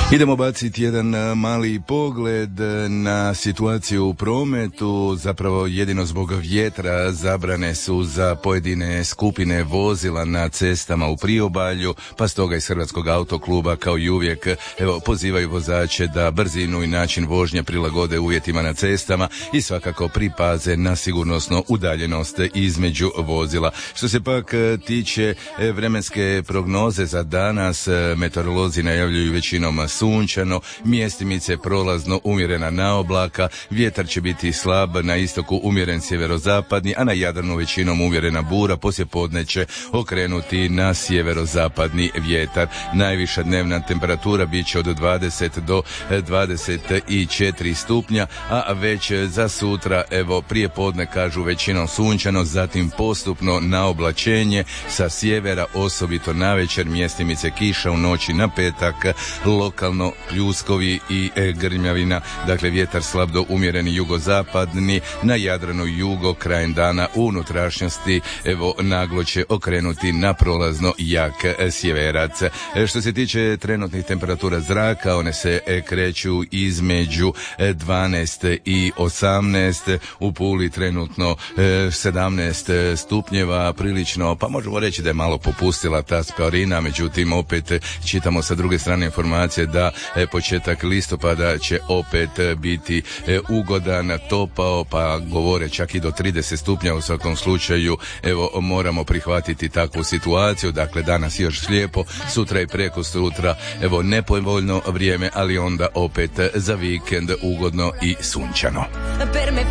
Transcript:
Idemo baciti jedan mali pogled na situaciju u prometu. Zapravo jedino zbog vjetra zabrane su za pojedine skupine vozila na cestama u priobalju, pa stoga iz Hrvatskog autokluba kao i uvijek pozivaju vozače da brzinu i način vožnje prilagode uvjetima na cestama i svakako pripaze na sigurnosnu udaljenost između vozila. Što se pak tiče vremenske prognoze za danas, meteorolozi najavljuju većinom sunčano, mjestimice prolazno umjerena naoblaka, vjetar će biti slab, na istoku umjeren sjeverozapadni, a na Jadranu većinom umjerena bura, poslijepodne će okrenuti na sjeverozapadni vjetar. Najviša dnevna temperatura bit će od 20 do 24 stupnja, a već za sutra, prije podne kažu većinom sunčano, zatim postupno naoblačenje sa sjevera, osobito navečer mjestimice kiša, u noći na petak lokalno pljuskovi i grmjavina, dakle vjetar slab do umjereni jugozapadni, na Jadranu jugo krajem dana, u unutrašnjosti naglo će okrenuti na prolazno jak sjeverac. Što se tiče trenutnih temperatura zraka, one se kreću između 12 i 18, u Puli trenutno 17 stupnjeva, prilično, pa možemo reći da je malo popustila ta sparina, međutim opet čitamo sa druge strane informacije da početak listopada će opet biti ugodan, topao, pa govore čak i do 30 stupnja. U svakom slučaju moramo prihvatiti takvu situaciju. Dakle, danas još lijepo, sutra i preko sutra nepovoljno vrijeme, ali onda opet za vikend ugodno i sunčano.